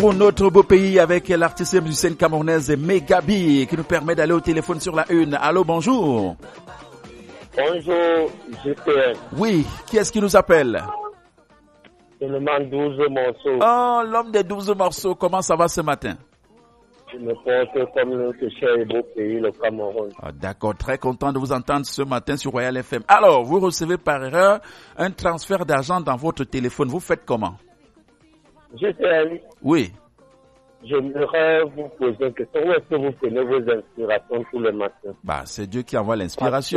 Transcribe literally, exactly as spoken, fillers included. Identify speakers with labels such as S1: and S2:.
S1: Pour notre beau pays avec l'artiste musicienne camerounaise Megabi qui nous permet d'aller au téléphone sur la une. Allô, bonjour.
S2: Bonjour, G P M.
S1: Oui, qui est-ce qui nous appelle?
S2: Seulement douze morceaux.
S1: Oh, l'homme des douze morceaux, comment ça va ce matin?
S2: Je me porte comme notre cher et beau pays, le Cameroun.
S1: Ah, d'accord, très content de vous entendre ce matin sur Royal F M. Alors, vous recevez par erreur un transfert d'argent dans votre téléphone. Vous faites comment?
S2: G P M.
S1: Oui.
S2: J'aimerais vous poser une question. Où est-ce que vous prenez vos inspirations tous les matins?
S1: Bah, c'est Dieu qui envoie l'inspiration.